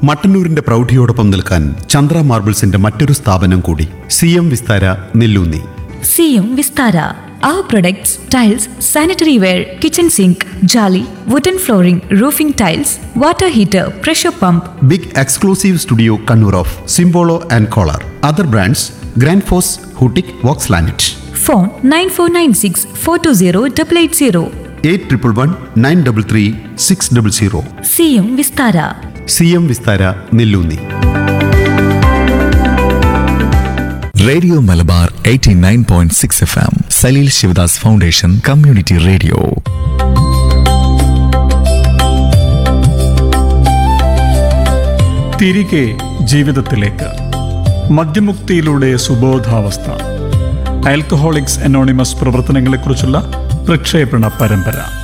മട്ടന്നൂരിന്റെ പ്രൗഢിയോടൊപ്പം നിൽക്കാൻ ചന്ദ്ര മാർബിൾസിന്റെ മറ്റൊരു സ്ഥാപനം കൂടി, CM Vistara Nelloonni. CM Vistara. Our products, tiles, sanitary ware, kitchen sink, jolly, wooden flooring, roofing tiles, water heater, pressure pump. Big exclusive studio Kannur of സിംബോളോ and collar. Other brands grand FOSS, ഹൂട്ടിക്, Woakes ലാനറ്റ്. Phone 9496 420 880. 8111 933 600. CM Vistara. CM Vistara Nelloonni. Radio Malabar 89.6 FM Saleel Sivadas foundation community radio. തിരികെ ജീവിതത്തിലേക്ക്. മദ്യമുക്തിയിലൂടെ സുബോധാവസ്ഥ. Alcoholics anonymous പ്രവർത്തനങ്ങളെക്കുറിച്ചുള്ള പ്രക്ഷേപണ പരമ്പര.